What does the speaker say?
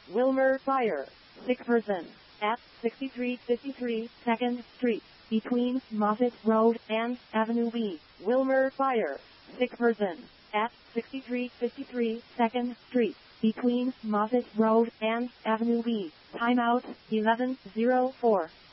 Wilmer Fire. Sick person. At 6353 2nd Street. Between Moffett Road and Avenue B. Wilmer Fire. Sick person. At 6353 2nd Street. Between Moffett Road and Avenue B. Timeout 11:04.